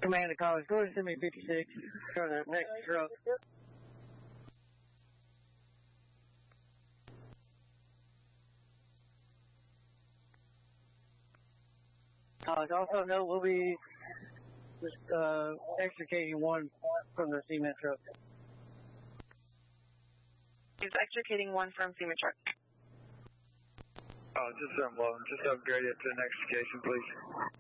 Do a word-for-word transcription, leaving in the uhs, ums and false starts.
Command to College, go ahead and send me fifty-six for the next truck. College, also note we'll be just uh, extricating one from the cement truck. He's extricating one from cement truck. Oh, just unload. Just upgrade it to an extrication, please.